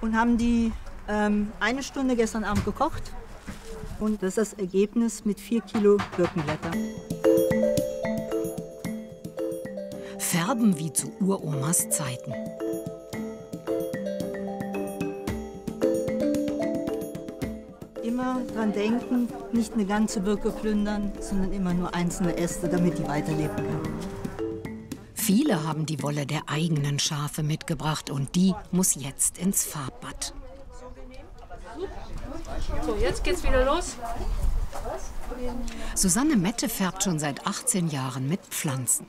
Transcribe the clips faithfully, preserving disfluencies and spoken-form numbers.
und haben die ähm, eine Stunde gestern Abend gekocht. Und das ist das Ergebnis mit vier Kilo Birkenblätter. Färben wie zu Uromas Zeiten. Immer dran denken, nicht eine ganze Birke plündern, sondern immer nur einzelne Äste, damit die weiterleben können. Viele haben die Wolle der eigenen Schafe mitgebracht und die muss jetzt ins Farbbad. So, jetzt geht's wieder los. Susanne Mette färbt schon seit achtzehn Jahren mit Pflanzen.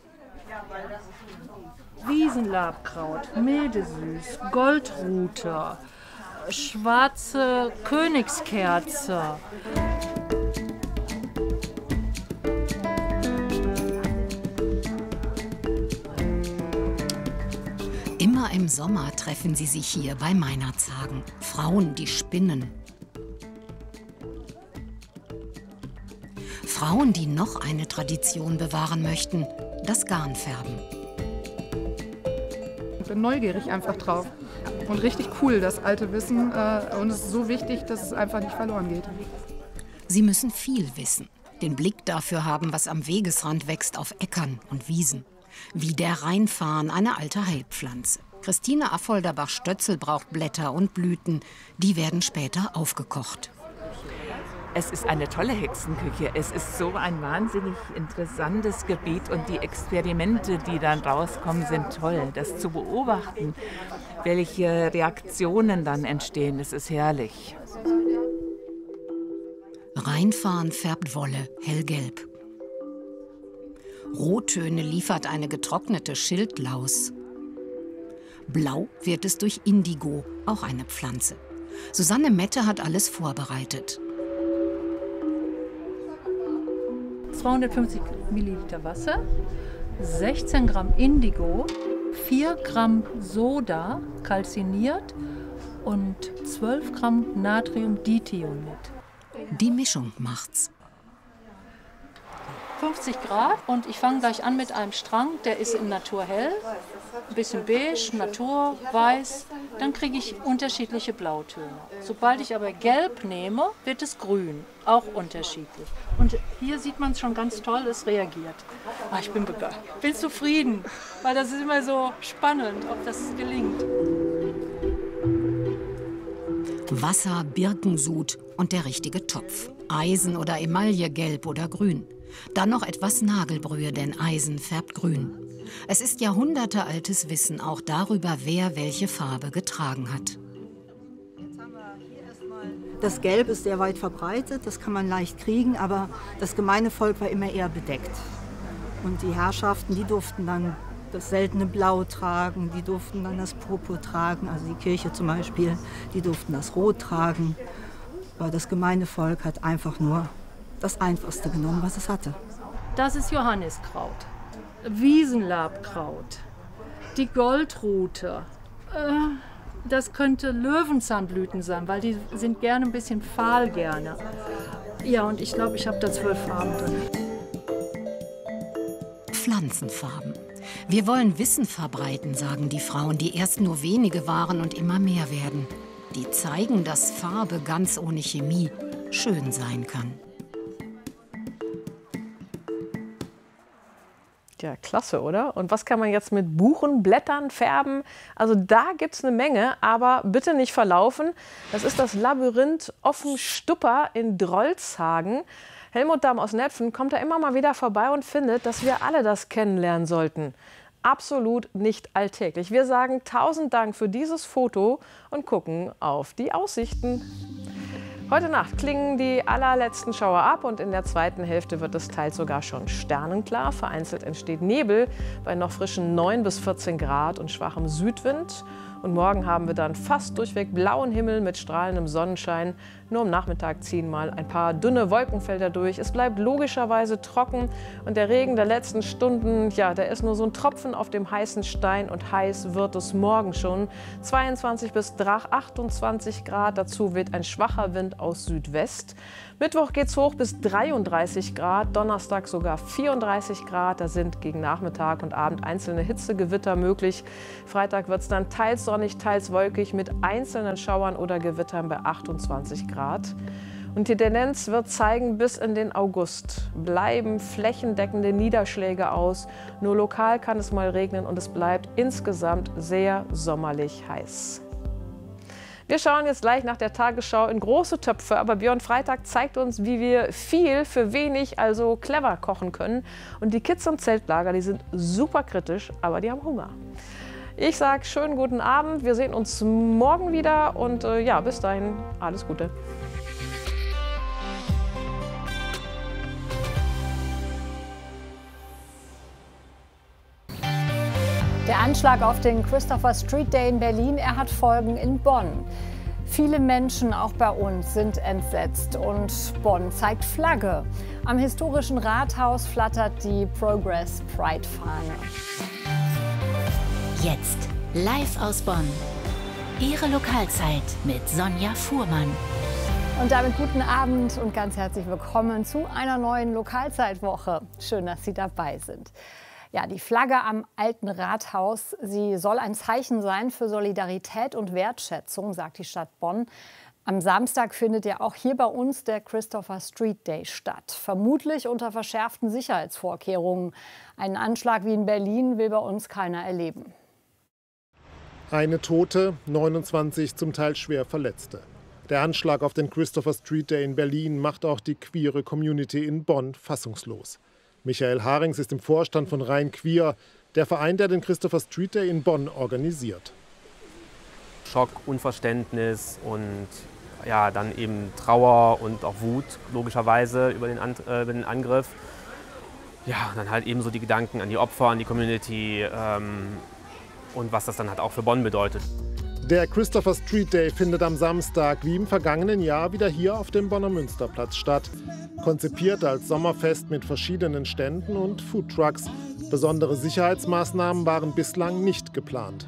Wiesenlabkraut, Mildesüß, Goldrute, schwarze Königskerze. Immer im Sommer treffen sie sich hier bei Meinerzhagen. Frauen, die spinnen. Frauen, die noch eine Tradition bewahren möchten, das Garnfärben. Ich bin neugierig einfach drauf. Und richtig cool, das alte Wissen. Äh, und es ist so wichtig, dass es einfach nicht verloren geht. Sie müssen viel wissen. Den Blick dafür haben, was am Wegesrand wächst auf Äckern und Wiesen. Wie der Rheinfarn, eine alte Heilpflanze. Christine Affolterbach-Stötzel braucht Blätter und Blüten. Die werden später aufgekocht. Es ist eine tolle Hexenküche. Es ist so ein wahnsinnig interessantes Gebiet und die Experimente, die dann rauskommen, sind toll. Das zu beobachten, welche Reaktionen dann entstehen, das ist herrlich. Rheinfarn färbt Wolle hellgelb. Rottöne liefert eine getrocknete Schildlaus. Blau wird es durch Indigo, auch eine Pflanze. Susanne Mette hat alles vorbereitet. zweihundertfünfzig Milliliter Wasser, sechzehn Gramm Indigo, vier Gramm Soda, kalziniert und zwölf Gramm Natriumdithionat. Die Mischung macht's. fünfzig Grad und ich fange gleich an mit einem Strang, der ist in Naturhell, ein bisschen beige, Natur, weiß, dann kriege ich unterschiedliche Blautöne. Sobald ich aber gelb nehme, wird es grün, auch unterschiedlich. Und hier sieht man es schon ganz toll, es reagiert. Ah, ich bin begeistert, bin zufrieden, weil das ist immer so spannend, ob das gelingt. Wasser, Birkensud und der richtige Topf. Eisen oder Emaille, gelb oder grün. Dann noch etwas Nagelbrühe, denn Eisen färbt grün. Es ist jahrhundertealtes Wissen auch darüber, wer welche Farbe getragen hat. Das Gelb ist sehr weit verbreitet, das kann man leicht kriegen, aber das gemeine Volk war immer eher bedeckt. Und die Herrschaften, die durften dann das seltene Blau tragen, die durften dann das Purpur tragen, also die Kirche zum Beispiel, die durften das Rot tragen. Aber das gemeine Volk hat einfach nur das Einfachste genommen, was es hatte. Das ist Johanniskraut, Wiesenlabkraut, die Goldrute. Äh, das könnte Löwenzahnblüten sein, weil die sind gerne ein bisschen fahl gerne. Ja, und ich glaube, ich habe da zwölf Farben drin. Pflanzenfarben. Wir wollen Wissen verbreiten, sagen die Frauen, die erst nur wenige waren und immer mehr werden. Die zeigen, dass Farbe ganz ohne Chemie schön sein kann. Ja, klasse, oder? Und was kann man jetzt mit Buchenblättern färben? Also da gibt es eine Menge, aber bitte nicht verlaufen. Das ist das Labyrinth Offenstupper in Drolshagen. Helmut Damm aus Netphen kommt da immer mal wieder vorbei und findet, dass wir alle das kennenlernen sollten. Absolut nicht alltäglich. Wir sagen tausend Dank für dieses Foto und gucken auf die Aussichten. Heute Nacht klingen die allerletzten Schauer ab und in der zweiten Hälfte wird es teils sogar schon sternenklar. Vereinzelt entsteht Nebel bei noch frischen neun bis vierzehn Grad und schwachem Südwind. Und morgen haben wir dann fast durchweg blauen Himmel mit strahlendem Sonnenschein. Nur am Nachmittag ziehen mal ein paar dünne Wolkenfelder durch. Es bleibt logischerweise trocken und der Regen der letzten Stunden, ja, der ist nur so ein Tropfen auf dem heißen Stein und heiß wird es morgen schon. zweiundzwanzig bis achtundzwanzig Grad, dazu weht ein schwacher Wind aus Südwest. Mittwoch geht es hoch bis dreiunddreißig Grad, Donnerstag sogar vierunddreißig Grad. Da sind gegen Nachmittag und Abend einzelne Hitzegewitter möglich. Freitag wird es dann teils sonnig, teils wolkig mit einzelnen Schauern oder Gewittern bei achtundzwanzig Grad. Und die Tendenz wird zeigen, bis in den August bleiben flächendeckende Niederschläge aus. Nur lokal kann es mal regnen und es bleibt insgesamt sehr sommerlich heiß. Wir schauen jetzt gleich nach der Tagesschau in große Töpfe, aber Björn Freitag zeigt uns, wie wir viel für wenig, also clever kochen können. Und die Kids im Zeltlager, die sind super kritisch, aber die haben Hunger. Ich sage schönen guten Abend, wir sehen uns morgen wieder und äh, ja, bis dahin alles Gute. Der Anschlag auf den Christopher Street Day in Berlin, er hat Folgen in Bonn. Viele Menschen, auch bei uns, sind entsetzt und Bonn zeigt Flagge. Am historischen Rathaus flattert die Progress Pride-Fahne. Jetzt live aus Bonn. Ihre Lokalzeit mit Sonja Fuhrmann. Und damit guten Abend und ganz herzlich willkommen zu einer neuen Lokalzeitwoche. Schön, dass Sie dabei sind. Ja, die Flagge am Alten Rathaus, sie soll ein Zeichen sein für Solidarität und Wertschätzung, sagt die Stadt Bonn. Am Samstag findet ja auch hier bei uns der Christopher Street Day statt. Vermutlich unter verschärften Sicherheitsvorkehrungen. Einen Anschlag wie in Berlin will bei uns keiner erleben. Eine Tote, neunundzwanzig zum Teil schwer Verletzte. Der Anschlag auf den Christopher Street Day in Berlin macht auch die queere Community in Bonn fassungslos. Michael Harings ist im Vorstand von Rhein Queer, der Verein, der den Christopher Street Day in Bonn organisiert. Schock, Unverständnis und ja, dann eben Trauer und auch Wut, logischerweise, über den, An äh, über den Angriff. Ja, und dann halt eben so die Gedanken an die Opfer, an die Community ähm, und was das dann halt auch für Bonn bedeutet. Der Christopher Street Day findet am Samstag wie im vergangenen Jahr wieder hier auf dem Bonner Münsterplatz statt. Konzipiert als Sommerfest mit verschiedenen Ständen und Foodtrucks. Besondere Sicherheitsmaßnahmen waren bislang nicht geplant.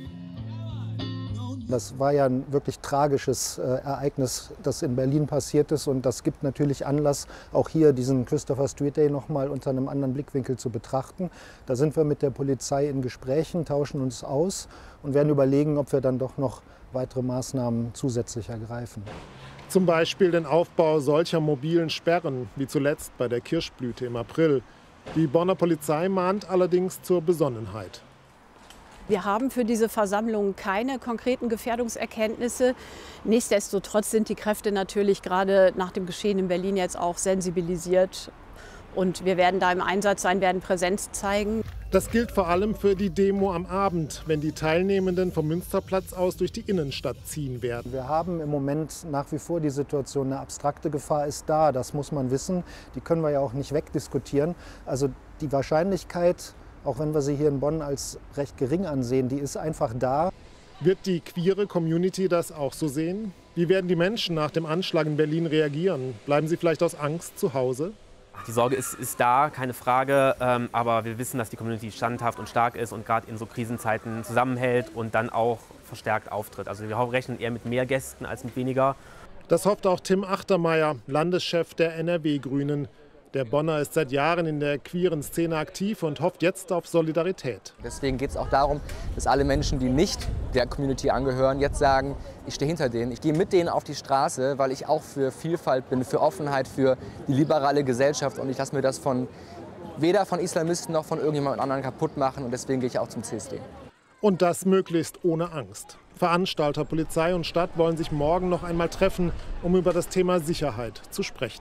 Das war ja ein wirklich tragisches äh, Ereignis, das in Berlin passiert ist. Und das gibt natürlich Anlass, auch hier diesen Christopher Street Day noch mal unter einem anderen Blickwinkel zu betrachten. Da sind wir mit der Polizei in Gesprächen, tauschen uns aus und werden überlegen, ob wir dann doch noch weitere Maßnahmen zusätzlich ergreifen. Zum Beispiel den Aufbau solcher mobilen Sperren, wie zuletzt bei der Kirschblüte im April. Die Bonner Polizei mahnt allerdings zur Besonnenheit. Wir haben für diese Versammlung keine konkreten Gefährdungserkenntnisse. Nichtsdestotrotz sind die Kräfte natürlich gerade nach dem Geschehen in Berlin jetzt auch sensibilisiert. Und wir werden da im Einsatz sein, werden Präsenz zeigen. Das gilt vor allem für die Demo am Abend, wenn die Teilnehmenden vom Münsterplatz aus durch die Innenstadt ziehen werden. Wir haben im Moment nach wie vor die Situation, eine abstrakte Gefahr ist da, das muss man wissen. Die können wir ja auch nicht wegdiskutieren. Also die Wahrscheinlichkeit, auch wenn wir sie hier in Bonn als recht gering ansehen, die ist einfach da. Wird die queere Community das auch so sehen? Wie werden die Menschen nach dem Anschlag in Berlin reagieren? Bleiben sie vielleicht aus Angst zu Hause? Die Sorge ist, ist da, keine Frage, ähm, aber wir wissen, dass die Community standhaft und stark ist und gerade in so Krisenzeiten zusammenhält und dann auch verstärkt auftritt. Also wir rechnen eher mit mehr Gästen als mit weniger. Das hofft auch Tim Achtermeier, Landeschef der N R W-Grünen. Der Bonner ist seit Jahren in der queeren Szene aktiv und hofft jetzt auf Solidarität. Deswegen geht es auch darum, dass alle Menschen, die nicht der Community angehören, jetzt sagen, ich stehe hinter denen, ich gehe mit denen auf die Straße, weil ich auch für Vielfalt bin, für Offenheit, für die liberale Gesellschaft und ich lasse mir das von weder von Islamisten noch von irgendjemand anderen kaputt machen und deswegen gehe ich auch zum C S D. Und das möglichst ohne Angst. Veranstalter, Polizei und Stadt wollen sich morgen noch einmal treffen, um über das Thema Sicherheit zu sprechen.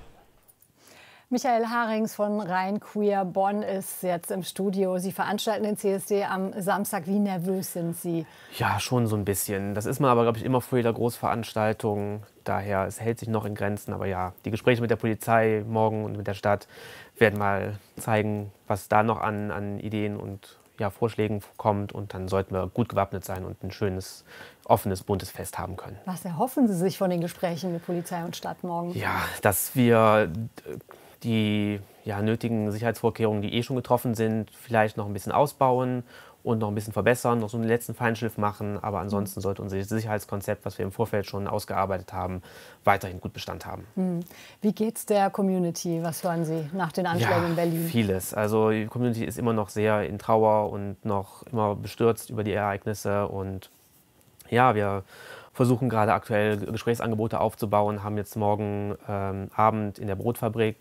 Michael Harings von Rhein Queer Bonn ist jetzt im Studio. Sie veranstalten den C S D am Samstag. Wie nervös sind Sie? Ja, schon so ein bisschen. Das ist man aber, glaube ich, immer vor jeder Großveranstaltung. Daher, es hält sich noch in Grenzen. Aber ja, die Gespräche mit der Polizei morgen und mit der Stadt werden mal zeigen, was da noch an, an Ideen und ja, Vorschlägen kommt. Und dann sollten wir gut gewappnet sein und ein schönes, offenes, buntes Fest haben können. Was erhoffen Sie sich von den Gesprächen mit Polizei und Stadt morgen? Ja, dass wir die ja, nötigen Sicherheitsvorkehrungen, die eh schon getroffen sind, vielleicht noch ein bisschen ausbauen und noch ein bisschen verbessern, noch so einen letzten Feinschliff machen. Aber ansonsten sollte unser Sicherheitskonzept, was wir im Vorfeld schon ausgearbeitet haben, weiterhin gut Bestand haben. Hm. Wie geht's der Community? Was hören Sie nach den Anschlägen ja, in Berlin? Vieles. Also die Community ist immer noch sehr in Trauer und noch immer bestürzt über die Ereignisse. Und ja, wir versuchen gerade aktuell Gesprächsangebote aufzubauen, haben jetzt morgen ähm, Abend in der Brotfabrik